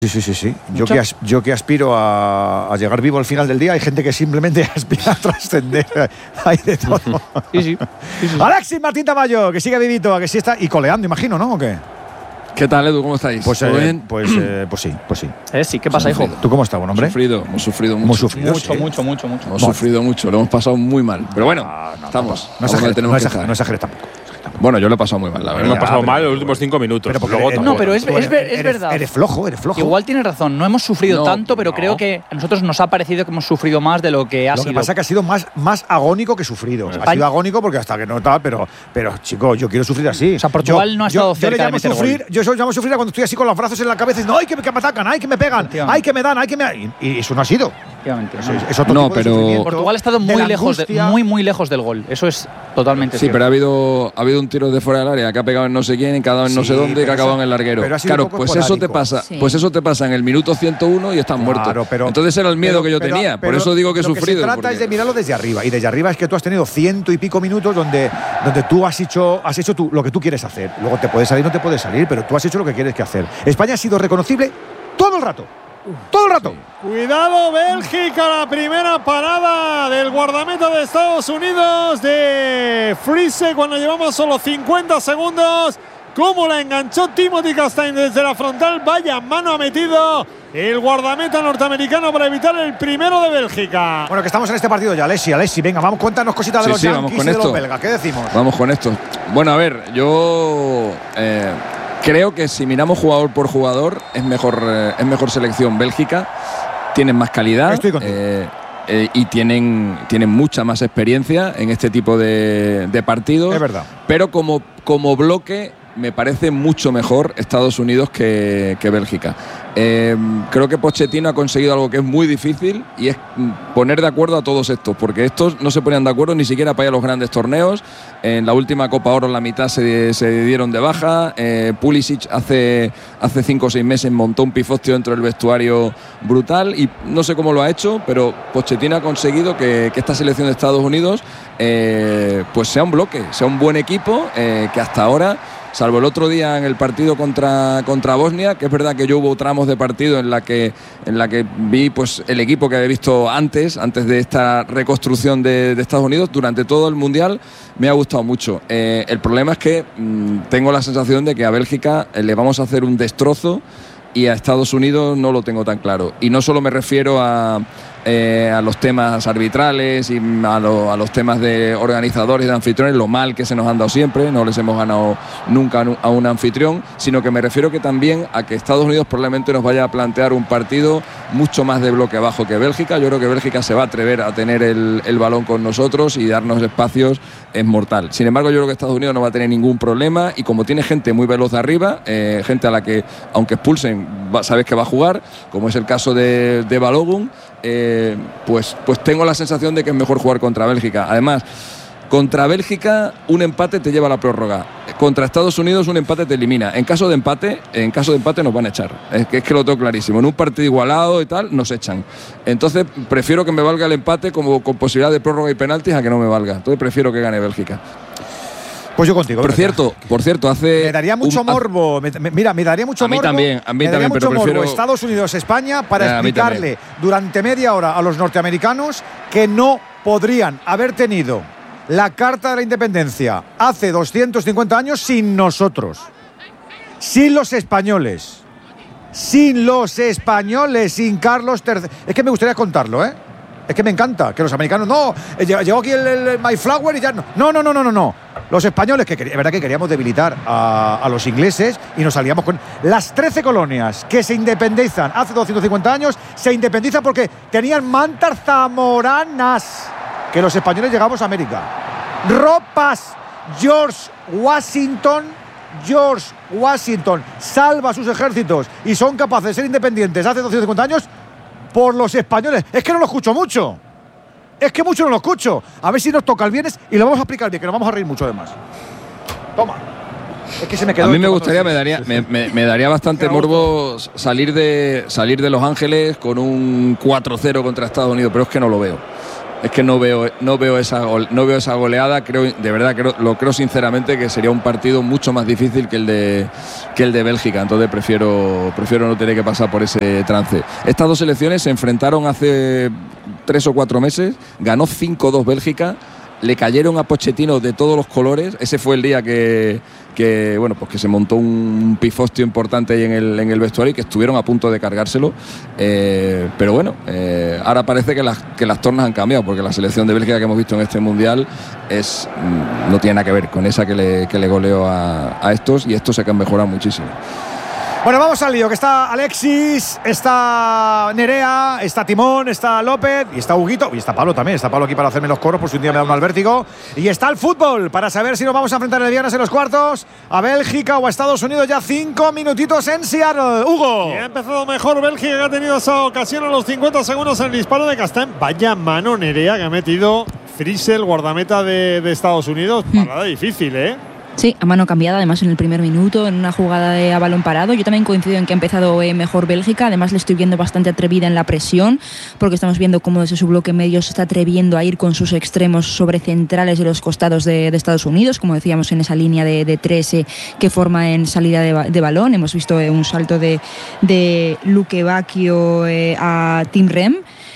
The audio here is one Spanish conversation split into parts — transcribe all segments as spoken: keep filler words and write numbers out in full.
Sí, sí, sí, sí. Yo que, as, yo que aspiro a, a llegar vivo al final del día, hay gente que simplemente aspira a trascender. Hay de todo. Sí, sí, sí, sí. Alexis Martín Tamayo, que sigue vivito, a que sí está. Y coleando, imagino, ¿no? ¿O qué? ¿Qué tal, Edu? ¿Cómo estáis? Pues, eh, pues, eh, pues sí, pues sí. Eh, sí, ¿qué pasa, hijo? ¿Tú cómo estás, buen hombre? Hemos sufrido, hemos sufrido mucho. Hemos sufrido, Mucho, sí. mucho, mucho, mucho. Hemos sufrido mucho, lo hemos pasado muy mal. Pero bueno, Ah, no, estamos. No Vamos, exageres, tenemos no que exageres, estar. no exageres tampoco. Bueno, yo lo he pasado muy mal, la verdad. Hemos pasado pero- mal los últimos cinco minutos. Pero porque Luego eres- tampoco. No, pero es, Tú es, ver- eres- es verdad. Eres flojo, eres flojo. Igual tienes razón, no hemos sufrido No, tanto, pero no. creo que a nosotros nos ha parecido que hemos sufrido más de lo que ha Lo sido. que pasa es que ha sido más, más agónico que sufrido. Ha España- sido agónico porque hasta que no tal, pero, pero chico, yo quiero sufrir así. O sea, Portugal Yo- no ha yo- estado yo cerca le de llamo meter sufrir, gol. Yo eso llamo sufrir a cuando estoy así con los brazos en la cabeza y no, ay, que me, que me atacan, ay, que me pegan, Efectivamente. ay, que me dan, ay, que me. Y, y eso no ha sido. Efectivamente, Eso no. es, es otro No, tipo de pero- sufrimiento, Portugal ha estado de muy la lejos, de, angustia. muy, muy lejos del gol. Eso es totalmente Sí, cierto. pero ha habido, ha habido un tiro de fuera del área que ha pegado en no sé quién, que ha dado en no Sí, sé dónde y que pero ha acabado eso- en el larguero. pero ha sido un Claro, poco pues eso te esporádico. pasa, Sí. pues eso te pasa en el minuto ciento uno y estás Claro, muerto. pero- Entonces era el miedo pero- que yo pero- tenía, por pero eso digo que he lo sufrido. Que se trata porque- es de mirarlo desde arriba. Y desde arriba es que tú has tenido ciento y pico minutos donde, donde tú has hecho, has hecho tú, lo que tú quieres hacer. Luego te puede salir, no te puede salir, pero tú has hecho lo que quieres que hacer. España ha sido reconocible todo el rato. Todo el rato. Cuidado, Bélgica, la primera parada del guardameta de Estados Unidos, de Friese, cuando llevamos solo cincuenta segundos. Cómo la enganchó Timothy Castagne desde la frontal. Vaya mano ha metido el guardameta norteamericano para evitar el primero de Bélgica. Bueno, que estamos en este partido ya, Alessi, Alessi, venga, vamos, cuéntanos cositas de Sí, los sí, vamos yankees con y de los esto. belgas. ¿Qué decimos? Vamos con esto. Bueno, a ver, yo eh, creo que si miramos jugador por jugador es mejor, eh, es mejor selección Bélgica. Tienen más calidad. Estoy contigo. eh, eh, y tienen, tienen mucha más experiencia en este tipo de, de partidos. Es verdad. Pero como, como bloque me parece mucho mejor Estados Unidos que, que Bélgica. Eh, creo que Pochettino ha conseguido algo que es muy difícil y es poner de acuerdo a todos estos, porque estos no se ponían de acuerdo ni siquiera para ir a los grandes torneos. En la última Copa Oro la mitad se, se dieron de baja. eh, Pulisic hace, hace cinco o seis meses montó un pifostio dentro del vestuario brutal y no sé cómo lo ha hecho, pero Pochettino ha conseguido que, que esta selección de Estados Unidos eh, pues sea un bloque, sea un buen equipo eh, que hasta ahora, salvo el otro día en el partido contra, contra Bosnia, que es verdad que yo hubo tramos de partido en la que, en la que vi pues, el equipo que había visto antes, antes de esta reconstrucción de, de Estados Unidos, durante todo el Mundial, me ha gustado mucho. Eh, el problema es que mmm, tengo la sensación de que a Bélgica eh, le vamos a hacer un destrozo y a Estados Unidos no lo tengo tan claro. Y no solo me refiero a... Eh, a los temas arbitrales y a, lo, a los temas de organizadores, de anfitriones, lo mal que se nos han dado siempre, no les hemos ganado nunca a un anfitrión, sino que me refiero que también a que Estados Unidos probablemente nos vaya a plantear un partido mucho más de bloque bajo que Bélgica. Yo creo que Bélgica se va a atrever a tener el, el balón con nosotros y darnos espacios es mortal. Sin embargo, yo creo que Estados Unidos no va a tener ningún problema y como tiene gente muy veloz de arriba, eh, gente a la que aunque expulsen va, sabes que va a jugar, como es el caso de, de Balogun, Eh, pues, pues tengo la sensación de que es mejor jugar contra Bélgica. Además, contra Bélgica un empate te lleva a la prórroga. Contra Estados Unidos un empate te elimina. En caso de empate, en caso de empate nos van a echar. Es que, es que lo tengo clarísimo. En un partido igualado y tal, nos echan. Entonces prefiero que me valga el empate como con posibilidad de prórroga y penaltis a que no me valga. Entonces prefiero que gane Bélgica. Pues yo contigo. Por cierto, por cierto, hace me daría mucho un, morbo. Me, me, mira, me daría mucho a mí morbo. también, a mí me daría también, mucho pero morbo prefiero Estados Unidos, España, para Ya, a mí explicarle durante media hora a los norteamericanos que no podrían haber tenido la Carta de la Independencia hace doscientos cincuenta años sin nosotros, sin los españoles, sin los españoles, sin Carlos tercero. Es que me gustaría contarlo, ¿eh? Es que me encanta que los americanos no. Llegó aquí el, el, el Mayflower y ya no. No, no, no, no, no, no. Los españoles, que es verdad que queríamos debilitar a, a los ingleses y nos salíamos con las trece colonias que se independizan hace doscientos cincuenta años, se independizan porque tenían mantas zamoranas. Que los españoles llegamos a América. Ropas. George Washington. George Washington salva a sus ejércitos y son capaces de ser independientes hace doscientos cincuenta años por los españoles. Es que no lo escucho mucho. Es que mucho no lo escucho. A ver si nos toca el viernes y lo vamos a explicar bien, que nos vamos a reír mucho además. Toma. Es que se me quedó. A mí me esto gustaría, cuando- me daría, me, me, me daría bastante morbo salir de, salir de Los Ángeles con un cuatro cero contra Estados Unidos, pero es que no lo veo. es que no veo, no veo esa, no veo esa goleada. Creo, de verdad, creo, lo creo sinceramente que sería un partido mucho más difícil que el de que el de Bélgica. Entonces prefiero, prefiero no tener que pasar por ese trance. Estas dos selecciones se enfrentaron hace tres o cuatro meses. Ganó cinco dos Bélgica. Le cayeron a Pochettino de todos los colores. Ese fue el día que, que bueno, pues que se montó un pifostio importante ahí en el, en el vestuario y que estuvieron a punto de cargárselo. Eh, pero bueno, eh, ahora parece que las, que las tornas han cambiado, porque la selección de Bélgica que hemos visto en este Mundial es, no tiene nada que ver con esa que le, que le goleó a, a estos, y estos se han mejorado muchísimo. Bueno, vamos al lío, que está Alexis, está Nerea, está Timón, está López y está Huguito, y está Pablo también, está Pablo aquí para hacerme los coros por si un día me da un mal vértigo, y está el fútbol para saber si nos vamos a enfrentar el viernes en los cuartos a Bélgica o a Estados Unidos. Ya cinco minutitos en Seattle. Hugo. Y ha empezado mejor Bélgica, que ha tenido esa ocasión a los cincuenta segundos en el disparo de Castán. Vaya mano, Nerea, que ha metido Frisel, guardameta de, de Estados Unidos. Parada difícil, ¿eh? Sí, a mano cambiada, además en el primer minuto, en una jugada de a balón parado. Yo también coincido en que ha empezado eh, mejor Bélgica. Además le estoy viendo bastante atrevida en la presión, porque estamos viendo cómo desde su bloque medio se está atreviendo a ir con sus extremos sobre centrales de los costados de, de Estados Unidos, como decíamos, en esa línea de, de tres eh, que forma en salida de, de balón. Hemos visto eh, un salto de, de Luque Bacchio eh, a Tim Rem.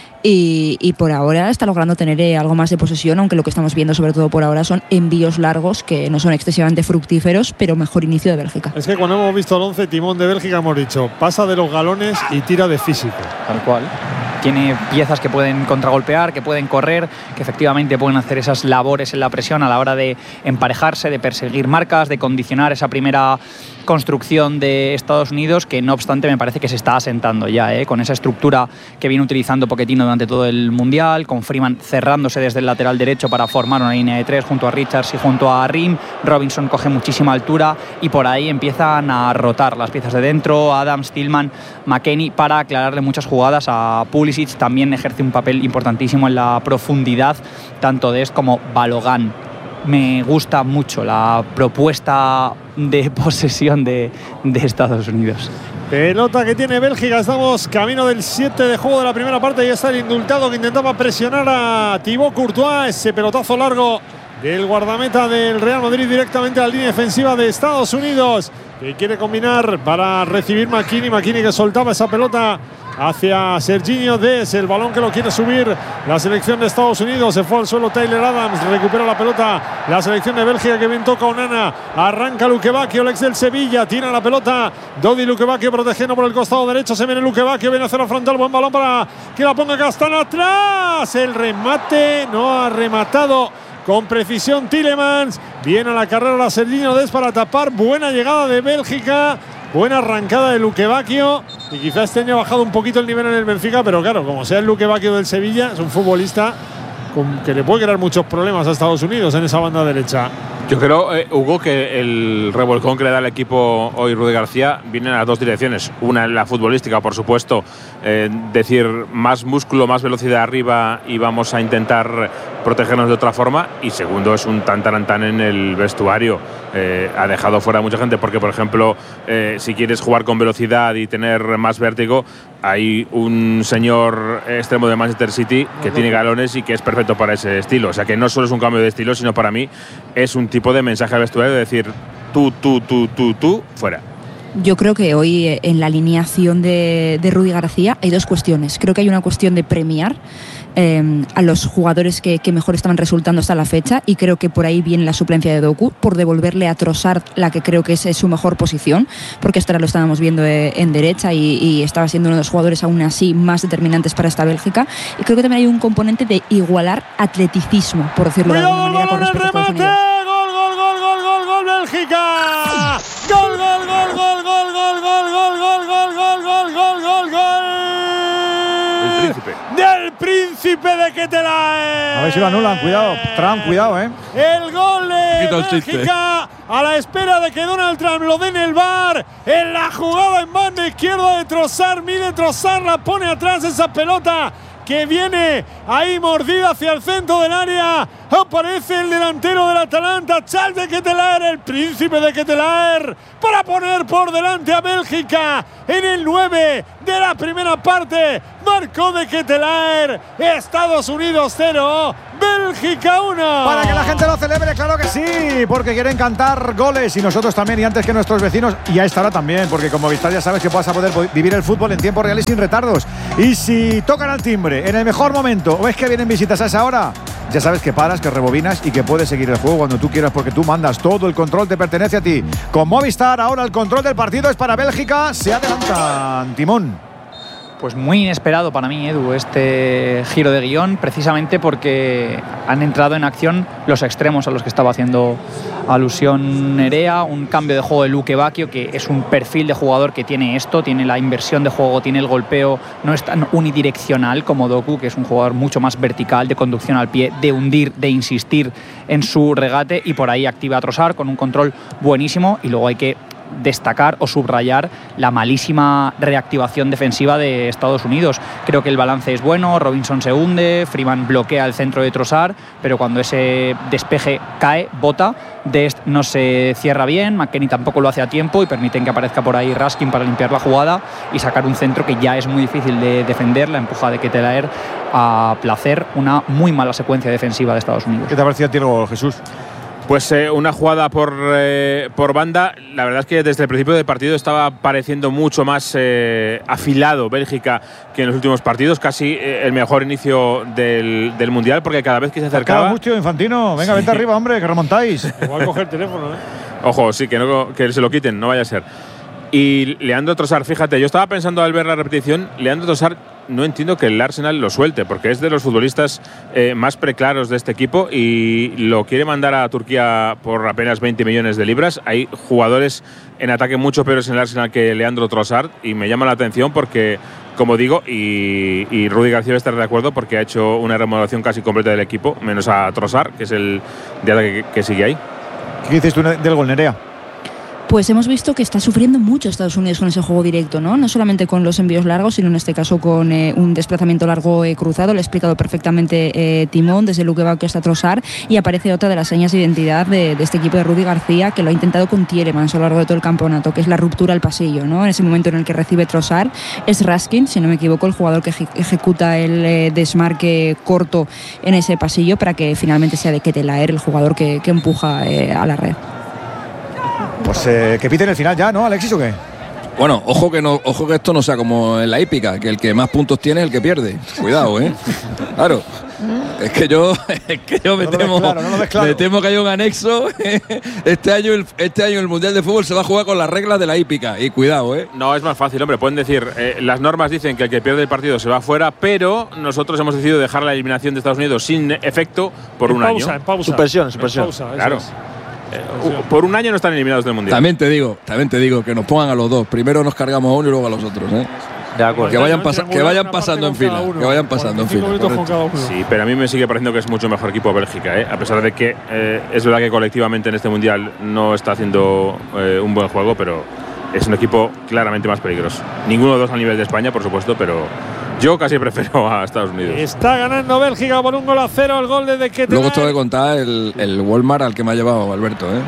Y, y por ahora está logrando tener eh, algo más de posesión, aunque lo que estamos viendo sobre todo por ahora son envíos largos que no son excesivamente fructíferos, pero mejor inicio de Bélgica. Es que cuando hemos visto el once Timón de Bélgica hemos dicho, pasa de los galones y tira de físico. Tal cual. Tiene piezas que pueden contragolpear, que pueden correr, que efectivamente pueden hacer esas labores en la presión a la hora de emparejarse, de perseguir marcas, de condicionar esa primera construcción de Estados Unidos, que no obstante me parece que se está asentando ya, ¿eh? Con esa estructura que viene utilizando Pochettino durante todo el Mundial, con Freeman cerrándose desde el lateral derecho para formar una línea de tres junto a Richards y junto a Rim. Robinson coge muchísima altura y por ahí empiezan a rotar las piezas de dentro, Adams, Tillman, McKennie, para aclararle muchas jugadas a Pulisic. También ejerce un papel importantísimo en la profundidad, tanto de Dest como Balogun. Me gusta mucho la propuesta de posesión de, de Estados Unidos. Pelota que tiene Bélgica, estamos camino del siete de juego de la primera parte y está el indultado que intentaba presionar a Thibaut Courtois. Ese pelotazo largo del guardameta del Real Madrid directamente a la línea defensiva de Estados Unidos, que quiere combinar para recibir McKennie. McKennie que soltaba esa pelota hacia Serginho Dest, el balón que lo quiere subir la selección de Estados Unidos. Se fue al suelo Tyler Adams, recupera la pelota la selección de Bélgica, que bien toca Onana, arranca Luque Bacchio, el ex del Sevilla, tira la pelota Dodi Luque Bacchio protegiendo por el costado derecho, se viene Luque Bacchio, viene hacia la frontal, buen balón para que la ponga Castán atrás, el remate no ha rematado con precisión Tielemans, viene a la carrera la Serginho Dest para tapar, buena llegada de Bélgica. Buena arrancada de Luque Bacchio, y quizás este año ha bajado un poquito el nivel en el Benfica, pero claro, como sea el Luque Bacchio del Sevilla, es un futbolista con, que le puede crear muchos problemas a Estados Unidos en esa banda derecha. Yo creo, eh, Hugo, que el revolcón que le da al equipo hoy Rudi García viene en las dos direcciones. Una en la futbolística, por supuesto, eh, decir más músculo, más velocidad arriba y vamos a intentar protegernos de otra forma. Y segundo, es un tan tan tan en el vestuario. Eh, ha dejado fuera a mucha gente porque, por ejemplo, eh, si quieres jugar con velocidad y tener más vértigo, hay un señor extremo de Manchester City que tiene galones y que es perfecto para ese estilo. O sea que no solo es un cambio de estilo, sino para mí es un tipo de mensaje al vestuario de decir tú, tú, tú, tú, tú, fuera. Yo creo que hoy en la alineación de, de Rudi García hay dos cuestiones. Creo que hay una cuestión de premiar eh, a los jugadores que, que mejor estaban resultando hasta la fecha, y creo que por ahí viene la suplencia de Doku, por devolverle a Trossard la que creo que es, es su mejor posición, porque hasta ahora lo estábamos viendo eh, en derecha y, y estaba siendo uno de los jugadores aún así más determinantes para esta Bélgica. Y creo que también hay un componente de igualar atleticismo, por decirlo de alguna manera, con respecto a Estados Unidos. Bélgica. Gol, gol, gol, gol, gol, gol, gol, gol, gol, gol, gol, gol, gol, gol, gol. El príncipe. Del príncipe de Ketelaere. A ver si lo anulan, cuidado. Trump, cuidado, eh. El gol de Bélgica a la espera de que Donald Trump lo dé en el V A R. En la jugada en banda izquierda de Trossard, mide Trossard, la pone atrás esa pelota que viene ahí mordida hacia el centro del área. Aparece el delantero del Atalanta, Charles de Ketelaere, el príncipe de Ketelaere, para poner por delante a Bélgica en el nueve de la primera parte. Marcó de Ketelaere, Estados Unidos cero, Bélgica uno. Para que la gente lo celebre, claro que sí, porque quieren cantar goles y nosotros también, y antes que nuestros vecinos, y a esta hora también, porque con Movistar ya sabes que vas a poder vivir el fútbol en tiempo real y sin retardos. Y si tocan al timbre en el mejor momento o es que vienen visitas a esa hora, ya sabes que paras, que rebobinas y que puedes seguir el juego cuando tú quieras, porque tú mandas. Todo el control te pertenece a ti. Con Movistar ahora el control del partido es para Bélgica. Se adelantan, Timón. Pues muy inesperado para mí, Edu, este giro de guión, precisamente porque han entrado en acción los extremos a los que estaba haciendo alusión Nerea, un cambio de juego de Luque Bacchio, que es un perfil de jugador que tiene esto, tiene la inversión de juego, tiene el golpeo, no es tan unidireccional como Doku, que es un jugador mucho más vertical, de conducción al pie, de hundir, de insistir en su regate, y por ahí activa a Trossard con un control buenísimo. Y luego hay que destacar o subrayar la malísima reactivación defensiva de Estados Unidos. Creo que el balance es bueno, Robinson se hunde, Freeman bloquea el centro de Trossard, pero cuando ese despeje cae, bota, Dest no se cierra bien, McKennie tampoco lo hace a tiempo y permiten que aparezca por ahí Raskin para limpiar la jugada y sacar un centro que ya es muy difícil de defender, la empuja de Ketelaere a placer, una muy mala secuencia defensiva de Estados Unidos. ¿Qué te ha parecido a ti el gol, Jesús? Pues eh, una jugada por, eh, por banda. La verdad es que desde el principio del partido estaba pareciendo mucho más eh, afilado Bélgica que en los últimos partidos. Casi eh, el mejor inicio del, del Mundial, porque cada vez que se acercaba… Mustio, Infantino, venga, vente arriba, hombre, que remontáis. Igual coger el teléfono, ¿eh? Ojo, sí, que, no, que se lo quiten, no vaya a ser. Y Leandro Trossard, fíjate, yo estaba pensando al ver la repetición, Leandro Trossard no entiendo que el Arsenal lo suelte, porque es de los futbolistas eh, más preclaros de este equipo y lo quiere mandar a Turquía por apenas veinte millones de libras. Hay jugadores en ataque mucho peores en el Arsenal que Leandro Trossard y me llama la atención porque, como digo, y, y Rudy García va a estar de acuerdo porque ha hecho una remodelación casi completa del equipo, menos a Trossard, que es el de ataque que, que sigue ahí. ¿Qué dices tú del gol, Nerea? Pues hemos visto que está sufriendo mucho Estados Unidos con ese juego directo, ¿no? No solamente con los envíos largos, sino en este caso con eh, un desplazamiento largo eh, cruzado. Lo ha explicado perfectamente eh, Timón, desde Luque Bacchio hasta Trossard, y aparece otra de las señas de identidad de, de este equipo de Rudy García, que lo ha intentado con Tielemans a lo largo de todo el campeonato, que es la ruptura al pasillo, ¿no? En ese momento en el que recibe Trossard, es Raskin, si no me equivoco, el jugador que eje ejecuta el eh, desmarque corto en ese pasillo para que finalmente sea de Ketelaere el jugador que, que empuja eh, a la red. Pues eh, que piten el final ya, ¿no, Alexis, o qué? Bueno, ojo que no, ojo que esto no sea como en la hípica, que el que más puntos tiene es el que pierde. Cuidado, ¿eh? Claro. Es que yo, es que yo me, no temo, claro, no claro. me temo que hay un anexo. Este año, el, este año el Mundial de Fútbol se va a jugar con las reglas de la hípica. Y cuidado, ¿eh? No, es más fácil, hombre. Pueden decir, eh, las normas dicen que el que pierde el partido se va fuera, pero nosotros hemos decidido dejar la eliminación de Estados Unidos sin efecto por en un pausa, año. En pausa, Suspensión, suspensión. Claro. Eh, por un año no están eliminados del Mundial. También te digo, también te digo que nos pongan a los dos. Primero nos cargamos a uno y luego a los otros, ¿eh? De acuerdo. Que vayan, pasa, que vayan pasando en fila. Que vayan pasando en fila. Sí, pero a mí me sigue pareciendo que es mucho mejor equipo Bélgica, ¿eh? A pesar de que eh, es verdad que colectivamente en este Mundial no está haciendo eh, un buen juego, pero es un equipo claramente más peligroso. Ninguno de los dos a nivel de España, por supuesto, pero yo casi prefiero a Estados Unidos. Está ganando Bélgica por un gol a cero, el gol de De Ketelaere. Luego os tengo que contar el, el Walmart al que me ha llevado Alberto, ¿eh?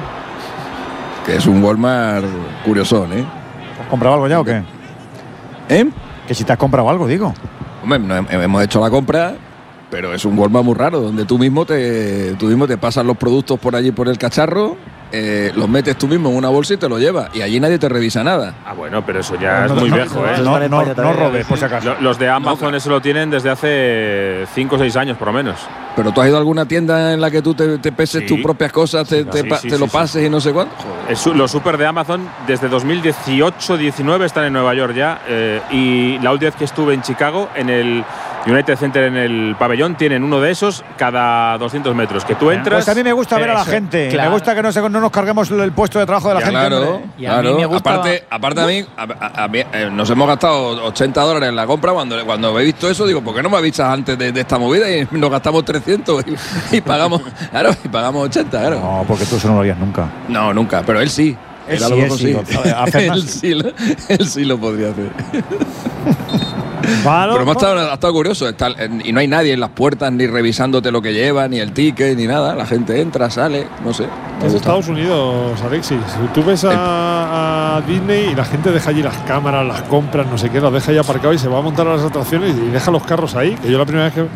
Que es un Walmart curiosón, ¿eh? ¿Has comprado algo ya o qué? ¿Eh? Que si te has comprado algo, digo. Hombre, no, hemos hecho la compra, pero es un Walmart muy raro, donde tú mismo te, tú mismo te pasas los productos por allí por el cacharro, eh, los metes tú mismo en una bolsa y te los llevas. Y allí nadie te revisa nada. Ah, bueno, pero eso ya no, es muy no, viejo, no, ¿eh? No, no, no, no robes, por si acaso. Los de Amazon eso lo tienen desde hace cinco o seis años, por lo menos. ¿Pero tú has ido a alguna tienda en la que tú te, te peses Sí. tus propias cosas, te, Sí, te, sí, pa- sí, te sí, lo sí. pases y no sé cuánto? El, los super de Amazon desde dos mil dieciocho diecinueve están en Nueva York ya, eh, y la última vez que estuve en Chicago, en el United Center, en el pabellón, tienen uno de esos cada doscientos metros, que tú entras… Pues a mí me gusta ver a la Eso, gente. claro. Me gusta que no, se, no nos carguemos el puesto de trabajo de la Ya, gente. claro, hombre. Y a mí claro. me gusta- Aparte, aparte a mí, a, a- a mí, eh, nos hemos gastado ochenta dólares en la compra. Cuando, cuando he visto eso, digo, ¿por qué no me avisas antes de, de esta movida? Y nos gastamos trescientos y, y pagamos, claro, y pagamos ochenta, claro. No, porque tú eso no lo harías nunca. No, nunca, pero él sí. Él Él a sí, lo él mejor sí, sí. Gonzalo. A Fernández él, sí lo, él sí lo podría hacer. Balón Pero me ha pa- estado, ha estado curioso. Está, y no hay nadie en las puertas ni revisándote lo que lleva, ni el ticket, ni nada. La gente entra, sale, no sé. Es Estados Unidos, Alexis. Tú ves a, a Disney y la gente deja allí las cámaras, las compras, no sé qué, las deja ahí aparcado y se va a montar a las atracciones y deja los carros ahí. Que yo la primera vez que.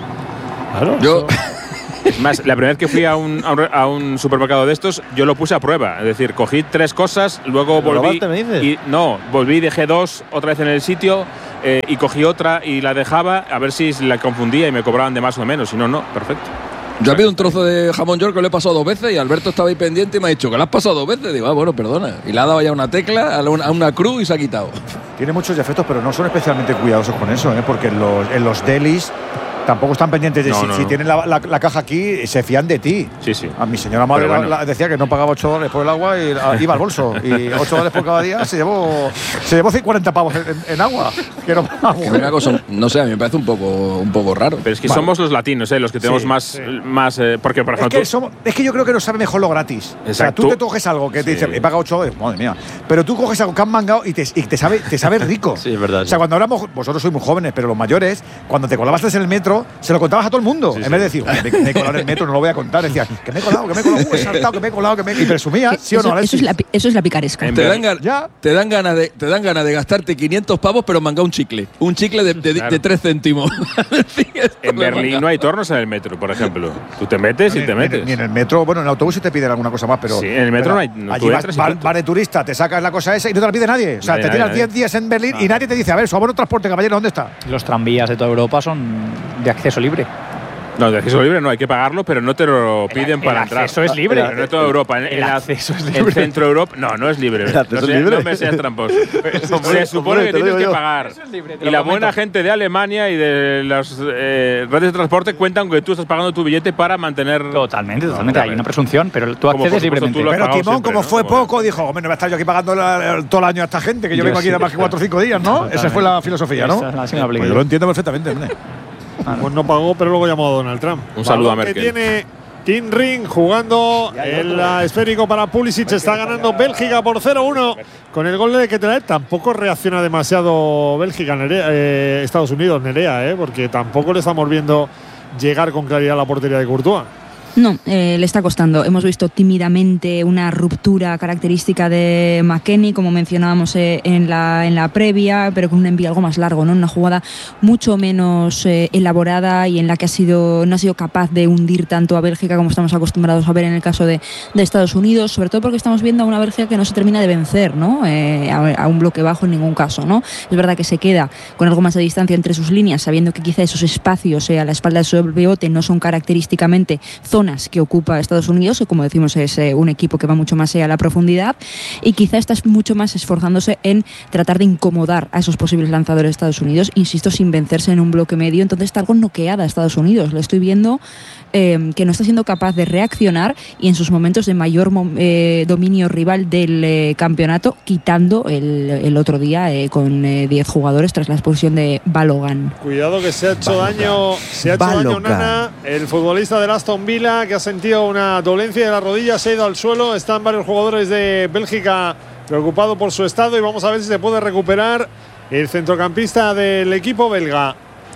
Claro. Yo. eso- Es más, la primera vez que fui a un, a un, a un supermercado de estos, yo lo puse a prueba. Es decir, cogí tres cosas, luego ¿Lo volví. probaste, me dices? Y, no, volví, dejé dos otra vez en el sitio eh, y cogí otra y la dejaba a ver si la confundía y me cobraban de más o menos. Si no, no, perfecto. Yo he pedido un trozo de jamón york que lo he pasado dos veces y Alberto estaba ahí pendiente y me ha dicho que lo has pasado dos veces. Digo, ah, bueno, perdona. Y le ha dado ya una tecla a una, a una cruz y se ha quitado. Tiene muchos defectos, pero no son especialmente cuidadosos con eso, ¿eh? Porque en los, en los delis tampoco están pendientes de No, si, no, si no. tienen la, la- la caja aquí, se fían de ti. Sí, sí. A mi señora madre Pero bueno. la- la- decía que no pagaba ocho dólares por el agua y la- iba al bolso. Y ocho dólares por cada día se llevó, se llevó cuarenta pavos en, en agua. Que no pagaba. Que una cosa, no sé, a mí me parece un poco, un poco raro. Pero es que Vale. somos los latinos, ¿eh? Los que tenemos Sí, más. sí. más eh, porque, por Es ejemplo, que, tú- somos- es que yo creo que nos sabe mejor lo gratis. O sea, Exacto. tú te coges algo que te Sí. dice, he pagado ocho dólares, madre mía. Pero tú coges algo que han mangado y te, y te sabe, te sabe rico. Sí, es verdad, O sea, sí. cuando éramos, vosotros sois muy jóvenes, pero los mayores, cuando te colabas en el metro, se lo contabas a todo el mundo. Sí, en sí. vez de decir, "Oye, me, me he colado en el metro, no lo voy a contar. Decías, que me he colado, que me he colado, uh, he saltado, que me he colado, que me he. Y presumías, ¿sí o eso, no, eso, Alexis? es la, pi- eso es la picaresca. En Te dan, Berlín. gan- Ya. te dan ganas de, te dan ganas de gastarte quinientos pavos, pero manga un chicle. Un chicle de, de, Claro. de tres céntimos. Sí, esto en me Berlín manga. no hay tornos en el metro, por ejemplo. Tú te metes y Ni- te ni- metes. Ni en el metro, bueno, en el autobús sí te piden alguna cosa más, pero. Sí, en el metro pero no hay- no, allí tú vas, entras y vas- punto. vas de turista, te sacas la cosa esa y no te la pide nadie. O sea, Nadie, te nadie, tiras nadie. diez días en Berlín y nadie te dice, a ver, su abono de transporte, caballero, ¿dónde está? Los tranvías de toda Europa son de acceso libre. No, de acceso libre no, hay que pagarlo, pero no te lo piden el para entrar. acceso es libre. Pero no en toda Europa. En, El en la- acceso es En libre. centro Europa. No, no es libre. El acceso no, es seas- libre. no me seas tramposo. Se Hombre, supone que te lo tienes digo que yo. pagar. Eso es libre, te Y lo la comento. buena gente de Alemania y de las eh, redes de transporte cuentan que tú estás pagando tu billete para mantener. Totalmente, totalmente. No, Hay una presunción, pero tú Como por accedes supuesto tú libremente. lo has Pero pagado Timón, siempre, como ¿no? fue Como- poco, dijo, hombre, no voy a estar yo aquí pagando la- todo el año a esta gente, que yo, Yo vengo aquí sí. nada más que cuatro o cinco días, ¿no? Esa fue la filosofía, ¿no? Esa es la- así me la apliqué Pues yo yo. lo entiendo perfectamente, hombre. Pues no pagó, pero luego llamó a Donald Trump. Un saludo Balón a Merkel. Que tiene Tim Ring jugando el ah, esférico para Pulisic. Está ganando Bélgica por cero uno con el gol de Ketelaere. Tampoco reacciona demasiado Bélgica, Nerea, eh, Estados Unidos, Nerea, eh, porque tampoco le estamos viendo llegar con claridad a la portería de Courtois. No, eh, le está costando. Hemos visto tímidamente una ruptura característica de McKennie, como mencionábamos eh, en, la, en la previa, pero con un envío algo más largo, ¿no? Una jugada mucho menos eh, elaborada y en la que ha sido, no ha sido capaz de hundir tanto a Bélgica como estamos acostumbrados a ver en el caso de, de Estados Unidos, sobre todo porque estamos viendo a una Bélgica que no se termina de vencer, ¿no? Eh, a, a un bloque bajo en ningún caso, ¿no? Es verdad que se queda con algo más de distancia entre sus líneas, sabiendo que quizá esos espacios eh, a la espalda de su pivote no son característicamente zonas que ocupa Estados Unidos, que como decimos es eh, un equipo que va mucho más eh, a la profundidad, y quizá estás mucho más esforzándose en tratar de incomodar a esos posibles lanzadores de Estados Unidos, insisto, sin vencerse en un bloque medio. Entonces está algo noqueada a Estados Unidos. Le estoy viendo eh, que no está siendo capaz de reaccionar y en sus momentos de mayor mo- eh, dominio rival del eh, campeonato, quitando el, el otro día eh, con eh, diez jugadores tras la expulsión de Balogan. Cuidado que se ha hecho daño, se ha hecho daño Balogan. Nana, el futbolista del Aston Villa, que ha sentido una dolencia de la rodilla, se ha ido al suelo. Están varios jugadores de Bélgica preocupados por su estado y vamos a ver si se puede recuperar el centrocampista del equipo belga.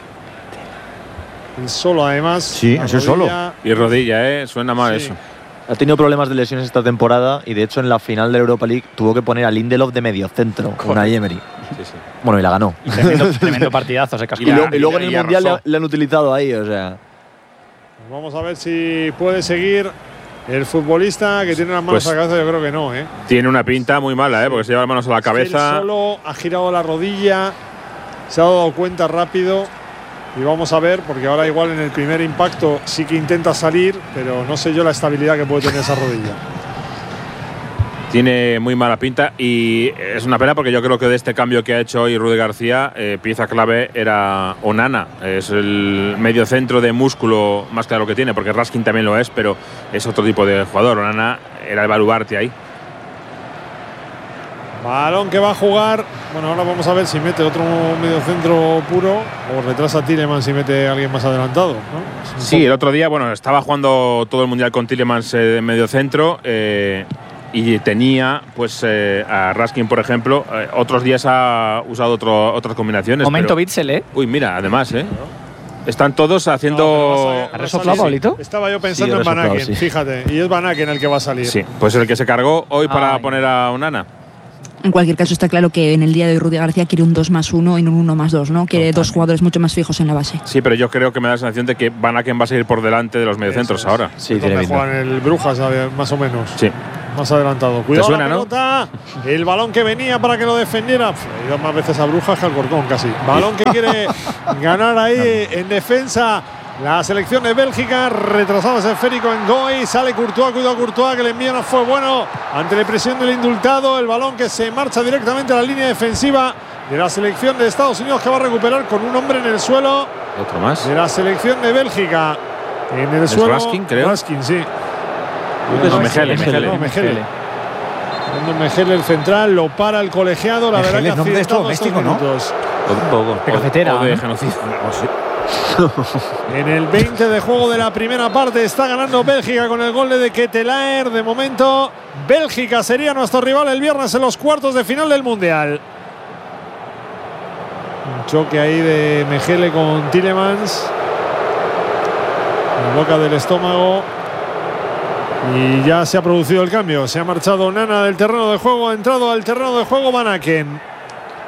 El solo, además. Sí, la ese solo. rodilla. Y rodilla, ¿eh? Suena mal Sí. eso. Ha tenido problemas de lesiones esta temporada y de hecho en la final de la Europa League tuvo que poner a Lindelof de medio centro con a Emery. Sí, sí. Bueno, y la ganó. Tremendo, tremendo partidazo se cascó. Y, la- lo- y luego y en el la Mundial le, arrasó. le han utilizado ahí, o sea. Vamos a ver si puede seguir el futbolista que tiene las manos Pues- a la cabeza. Yo creo que no, ¿eh? Tiene una pinta muy mala, ¿eh? Porque se lleva las manos a la Él cabeza. solo ha girado la rodilla, se ha dado cuenta rápido y vamos a ver, porque ahora igual en el primer impacto sí que intenta salir, pero no sé yo la estabilidad que puede tener esa rodilla. Tiene muy mala pinta y es una pena porque yo creo que de este cambio que ha hecho hoy Rudy García, eh, pieza clave era Onana. Es el medio centro de músculo más claro que tiene, porque Raskin también lo es, pero es otro tipo de jugador. Onana era el baluarte ahí. Balón que va a jugar. Bueno, ahora vamos a ver si mete otro mediocentro puro o retrasa a Tielemans si mete a alguien más adelantado, ¿no? Es un Sí, poco- el otro día, bueno, estaba jugando todo el mundial con Tielemans eh, de medio centro. Eh, y tenía pues eh, a Raskin, por ejemplo. Eh, otros días ha usado otro, otras combinaciones. Momento pero, Witsel, ¿eh? Uy, mira, además, ¿eh? Están todos haciendo. No, ¿Ha resoplado, Pablito? Estaba yo pensando Sí, en Van Aken, sí. fíjate. Y es Van Aken el que va a salir. Sí, pues el que se cargó hoy para Ay. poner a Onana. En cualquier caso, está claro que en el día de hoy Rudy García quiere un dos más uno y no un uno más dos, ¿no? Quiere dos jugadores mucho más fijos en la base. Sí, pero yo creo que me da la sensación de que Van Aken va a seguir por delante de los mediocentros Eso es. ahora. Sí, Es tiene donde pinta. juega en el Brujas, ¿sabes? Más o menos. Sí. Más adelantado. Cuidado suena, la no? pelota. El balón que venía para que lo defendiera. Pff, ha ido más veces a Brujas que al Corcón casi. Balón que quiere ganar ahí en defensa. La selección de Bélgica, retrasado ese esférico en Goy, sale Courtois, cuidado Courtois, que el envío no fue bueno ante la presión del indultado, el balón que se marcha directamente a la línea defensiva de la selección de Estados Unidos, que va a recuperar con un hombre en el suelo Otro más. de la selección de Bélgica. En el Es suelo. Raskin, creo. Raskin, sí. No, Mejele, Mejele, no, Mejele. Cuando Mejele, el central, lo para el colegiado, la Mejele verdad es que nombre de accidentado esto estos doméstico, ¿no? minutos. Un poco. De cafetera. O de ¿no? genocidio. En el veinte de juego de la primera parte está ganando Bélgica con el gol de De Ketelaer. De momento, Bélgica sería nuestro rival el viernes en los cuartos de final del Mundial. Un choque ahí de Mejele con Tielemans. En boca del estómago. Y ya se ha producido el cambio. Se ha marchado Nana del terreno de juego. Ha entrado al terreno de juego Van Aken.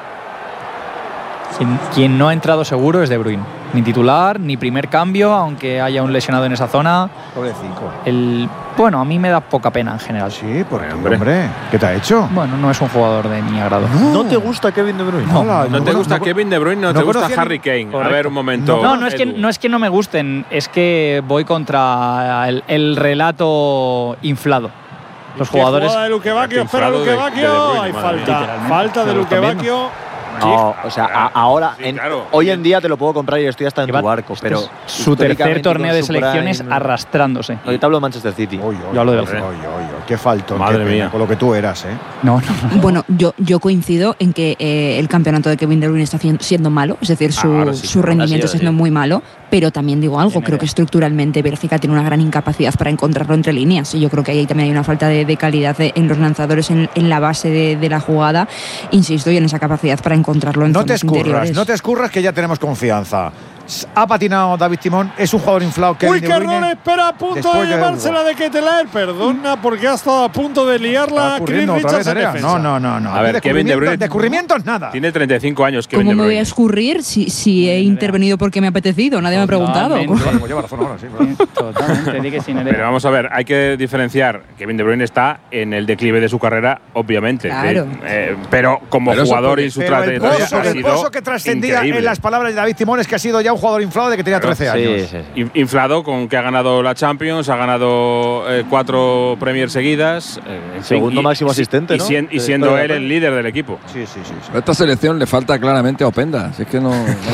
Quien, quien no ha entrado seguro es De Bruyne. Ni titular, ni primer cambio, aunque haya un lesionado en esa zona. Pobrecito. El, bueno, a mí me da poca pena en general. Sí, por Hombre. hombre. hombre. ¿Qué te ha hecho? Bueno, no es un jugador de mi agrado. ¿No te gusta Kevin De Bruyne? No. Hola, ¿No te no- gusta no- Kevin De Bruyne? ¿No, no te gusta conocía Harry ni- Kane? A Correcto. ver, un momento. No, no es, que, Edu. no es que no me gusten, es que voy contra el, el relato inflado. Los Qué jugadores. jugada de Luque Bacchio, espera Inflado de- Luque de De Bacchio. Bruyne, Hay madre mía. falta. Literalmente. Falta de Me lo Luque están viendo. Bacchio. No, o sea, a- ahora, Sí, en- claro. hoy en día te lo puedo comprar y estoy hasta en Lleva- tu barco, este pero es su tercer históricamente torneo con de su selecciones prime, arrastrándose. no, yo te hablo de Manchester City. Uy, uy, Yo hablo de uy, Bélgica. uy, uy, uy, qué faltón, Madre qué pena, mía. con lo que tú eras, ¿eh? No, no, no. Bueno, yo, yo coincido en que eh, el campeonato de Kevin De Bruyne está cien- siendo malo, es decir, su, Ahora sí, su ahora rendimiento sí, está siendo sí. muy malo, pero también digo algo, Tiene creo idea. que estructuralmente Bélgica tiene una gran incapacidad para encontrarlo entre líneas y yo creo que ahí también hay una falta de, de calidad de- en los lanzadores, en, en la base de, de la jugada, insisto, y en esa capacidad para encontrarlo en No te zonas escurras, interiores. no te escurras que ya tenemos confianza. S- Ha patinado David Timón, es un jugador inflado que Uy, qué error, espera, a punto de Después de llevársela de Ketelaer. Perdona, porque ha estado a punto de liarla Chris ocurriendo otra Richards vez, en Nerea. defensa. No, no, no, no. A ver, Aquí Kevin De descubrimientos- Bruyne- Descubrimientos nada. Tiene treinta y cinco años Kevin ¿Cómo De me voy a Bruyne. escurrir si, si he intervenido porque me ha apetecido? Nadie me ha preguntado. Totalmente. Lleva razón ahora, sí, ¿verdad? Totalmente, di que sí, Nerea. Pero vamos a ver, hay que diferenciar. Kevin De Bruyne está en el declive de su carrera, obviamente. Claro. De- eh, pero como Pero eso jugador porque- y su Pero el trayectoria pozo, ha el sido pozo que trascendía increíble. en las palabras de David Timón es que ha sido ya un jugador inflado de que tenía Claro, trece Sí, años. sí. In- Inflado con que ha ganado la Champions, ha ganado eh, cuatro Premier seguidas. eh, en fin, Segundo y- máximo y- asistente, y, ¿no? sien- y De siendo historia él de el líder del equipo. Sí, sí, sí. sí. A esta selección le falta claramente a Openda. Si es que no.